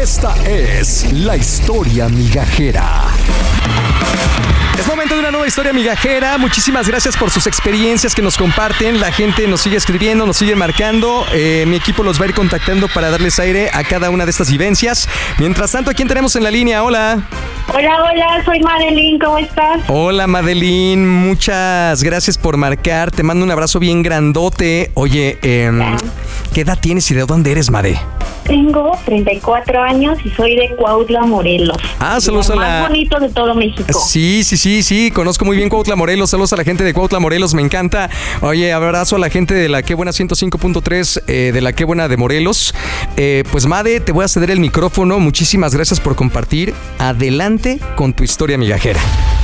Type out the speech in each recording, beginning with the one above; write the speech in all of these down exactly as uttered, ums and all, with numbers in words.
Esta es la historia migajera. Es momento de una nueva historia migajera. Muchísimas gracias por sus experiencias que nos comparten. La gente nos sigue escribiendo, nos sigue marcando. Eh, mi equipo los va a ir contactando para darles aire a cada una de estas vivencias. Mientras tanto, ¿a quién tenemos en la línea? Hola. Hola, hola, soy Madeline, ¿cómo estás? Hola, Madeline, muchas gracias por marcar. Te mando un abrazo bien grandote. Oye, eh, ¿qué edad tienes y de dónde eres, Made? Tengo treinta y cuatro años y soy de Cuautla, Morelos. Ah, saludos a la... más bonito de todo México. Sí, sí, sí, sí, conozco muy bien Cuautla, Morelos. Saludos a la gente de Cuautla, Morelos, me encanta. Oye, abrazo a la gente de la Qué Buena ciento cinco punto tres, eh, de la Qué Buena de Morelos. Eh, pues, Made, te voy a ceder el micrófono. Muchísimas gracias por compartir. Adelante con tu historia migajera.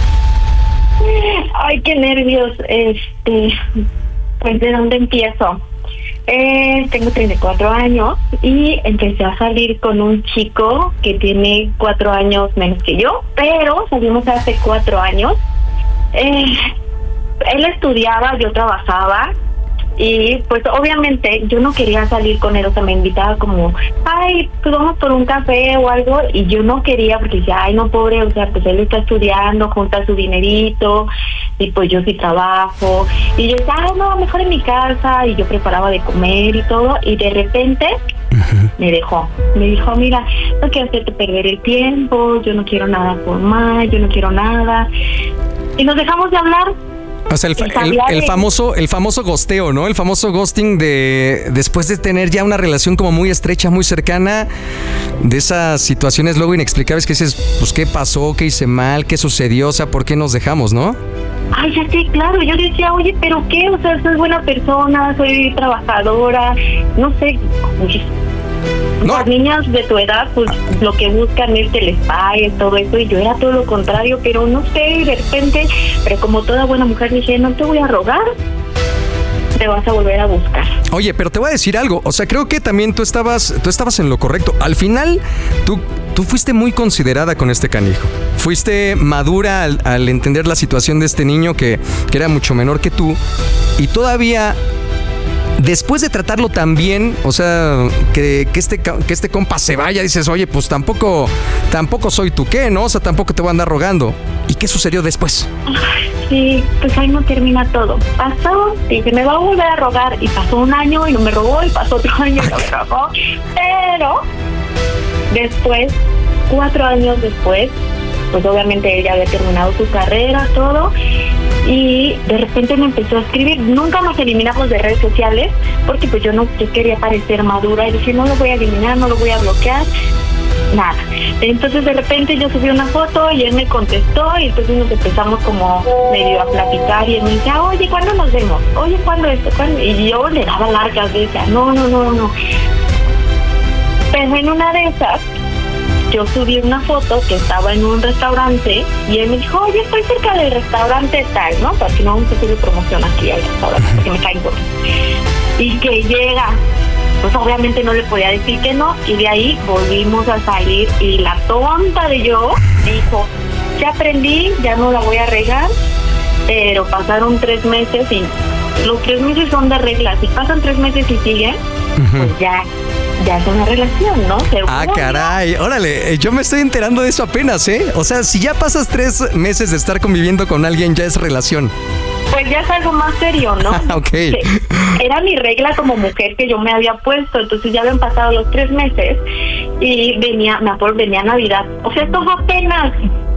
Ay, qué nervios. Este, pues, ¿de dónde empiezo? Eh, tengo treinta y cuatro años y empecé a salir con un chico que tiene cuatro años menos que yo, pero salimos hace cuatro años. Eh, él estudiaba, yo trabajaba y pues obviamente yo no quería salir con él, o sea, me invitaba como, ay, pues vamos por un café o algo, y yo no quería porque decía, ay, no, pobre, o sea, pues él está estudiando, junta su dinerito, y pues yo sí trabajo, y yo decía, ay, no, mejor en mi casa, y yo preparaba de comer y todo, y de repente uh-huh. me dejó, me dijo, mira, no quiero hacerte perder el tiempo, yo no quiero nada formal, yo no quiero nada, y nos dejamos de hablar. O sea, el, fa- el, el famoso el famoso gosteo, ¿no? El famoso ghosting de después de tener ya una relación como muy estrecha, muy cercana, de esas situaciones luego inexplicables que dices, pues, ¿qué pasó? ¿Qué hice mal? ¿Qué sucedió? O sea, ¿por qué nos dejamos, no? Ay, ya sé, claro. Yo decía, oye, ¿pero qué? O sea, soy buena persona, soy trabajadora, no sé. Oye, no. Las niñas de tu edad, pues lo que buscan es que les pagues, todo eso, y yo era todo lo contrario, pero no sé, de repente, pero como toda buena mujer dije, no te voy a rogar, te vas a volver a buscar. Oye, pero te voy a decir algo, o sea, creo que también tú estabas, tú estabas en lo correcto. Al final, tú, tú fuiste muy considerada con este canijo. Fuiste madura al, al entender la situación de este niño que, que era mucho menor que tú, y todavía... Después de tratarlo tan bien, o sea, que, que este que este compa se vaya, dices, oye, pues tampoco tampoco soy tú qué, ¿no? O sea, tampoco te voy a andar rogando. ¿Y qué sucedió después? Sí, pues ahí no termina todo. Pasó, dije, me va a volver a rogar, y pasó un año y no me rogó, y pasó otro año y no me rogó. Pero después, cuatro años después, pues obviamente ella había terminado su carrera, todo, y de repente me empezó a escribir. Nunca nos eliminamos de redes sociales porque pues yo no yo quería parecer madura y dije, no lo voy a eliminar, no lo voy a bloquear, nada. Entonces de repente yo subí una foto y él me contestó, y entonces nos empezamos como medio a platicar, y él me decía, oye, ¿cuándo nos vemos? Oye, ¿cuándo esto? ¿Cuándo? Y yo le daba largas, decía, no, no, no, no. Pero en una de esas yo subí una foto que estaba en un restaurante y él me dijo, oye, estoy cerca del restaurante tal, ¿no? Porque no vamos a hacer promoción aquí al restaurante, porque me caen gordos. Y que llega, pues obviamente no le podía decir que no, y de ahí volvimos a salir, y la tonta de yo dijo, ya aprendí, ya no la voy a regar, pero pasaron tres meses y los tres meses son de reglas, si pasan tres meses y siguen, uh-huh. pues ya... ya es una relación, ¿no? Seguro. Ah, caray, órale, yo me estoy enterando de eso apenas, ¿eh? O sea, si ya pasas tres meses de estar conviviendo con alguien, ya es relación. Pues ya es algo más serio, ¿no? Ok. Era mi regla como mujer que yo me había puesto, entonces ya habían pasado los tres meses y venía, me acuerdo, venía Navidad. O sea, esto fue apenas.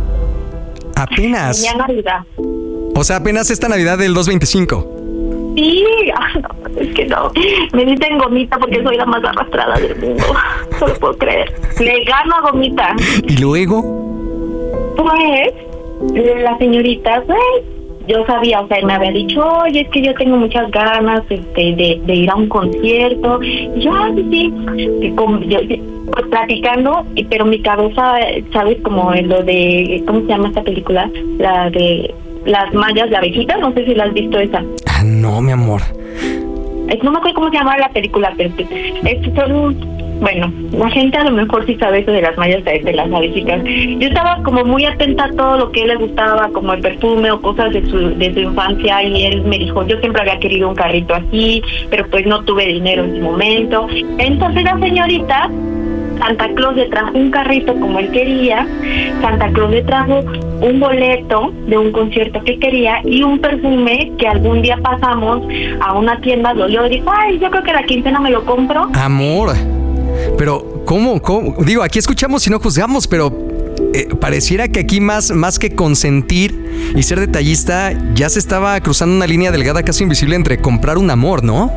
¿Apenas? Venía Navidad. O sea, apenas esta Navidad del dos veinticinco. Sí, ay, no, es que no, me dicen Gomita porque soy la más arrastrada del mundo, no lo puedo creer, le gano a Gomita. ¿Y luego? Pues, la señorita, pues, yo sabía, o sea, me había dicho, oye, es que yo tengo muchas ganas este, de, de ir a un concierto, y yo, ah, sí, sí, con, yo, pues, platicando, pero mi cabeza, ¿sabes? Como en lo de, ¿cómo se llama esta película? La de... Las mallas de abejitas, no sé si la has visto esa. Ah, no, mi amor. Es, no me acuerdo cómo se llama la película, pero es, son, bueno, la gente a lo mejor sí sabe eso de las mallas de, de las abejitas. Yo estaba como muy atenta a todo lo que a él le gustaba, como el perfume o cosas de su, de su infancia, y él me dijo, yo siempre había querido un carrito así, pero pues no tuve dinero en su momento. Entonces la señorita Santa Claus le trajo un carrito como él quería, Santa Claus le trajo un boleto de un concierto que quería y un perfume que algún día pasamos a una tienda, lo olió y dijo, ay, yo creo que la quincena me lo compro. Amor, pero ¿cómo? cómo? Digo, aquí escuchamos y no juzgamos, pero eh, pareciera que aquí más, más que consentir y ser detallista, ya se estaba cruzando una línea delgada casi invisible entre comprar un amor, ¿no?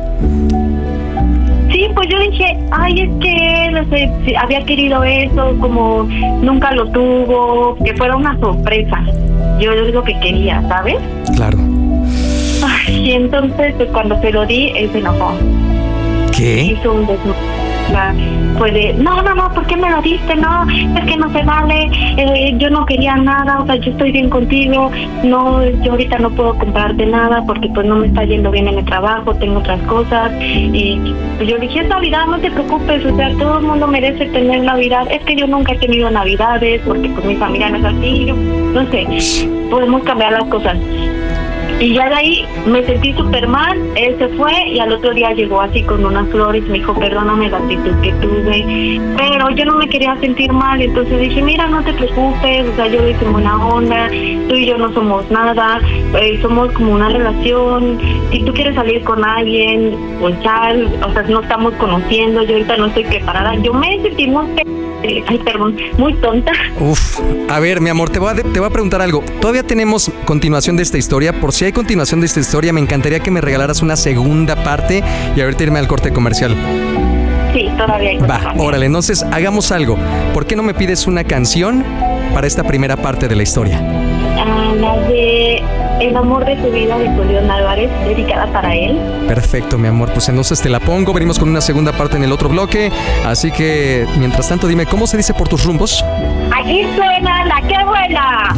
Sí, pues yo dije, ay, es que no sé, si había querido eso, como nunca lo tuvo, que fuera una sorpresa. Yo es lo que quería, ¿sabes? Claro. Ay, y entonces, pues cuando se lo di, él se enojó. ¿Qué? Hizo un desnudo. Fue de, no, no, no, ¿por qué me lo diste? No, es que no se vale, eh, yo no quería nada, o sea, yo estoy bien contigo, no, yo ahorita no puedo comprarte nada porque pues no me está yendo bien en el trabajo, tengo otras cosas, y pues yo dije, es Navidad, no te preocupes, o sea, todo el mundo merece tener Navidad, es que yo nunca he tenido Navidades porque pues mi familia no es así, yo, no sé, podemos cambiar las cosas. Y ya de ahí me sentí súper mal, él se fue y al otro día llegó así con unas flores, me dijo, perdóname la actitud que tuve, pero yo no me quería sentir mal, entonces dije, mira, no te preocupes, o sea, yo lo hice en buena onda, tú y yo no somos nada, eh, somos como una relación, si tú quieres salir con alguien, pues sal, o sea, no estamos conociendo, yo ahorita no estoy preparada, yo me sentí muy... Ay, perdón, muy tonta. Uf, a ver, mi amor, te voy a, te voy a preguntar algo. Todavía tenemos continuación de esta historia. Por si hay continuación de esta historia, me encantaría que me regalaras una segunda parte y ahorita irme al corte comercial. Sí, todavía hay Va, órale, entonces hagamos algo. ¿Por qué no me pides una canción para esta primera parte de la historia? Ah, la de El amor de tu vida de Julián Álvarez, dedicada para él. Perfecto, mi amor, pues entonces te la pongo. Venimos con una segunda parte en el otro bloque. Así que, mientras tanto, dime, ¿cómo se dice por tus rumbos? Aquí suena la que buena.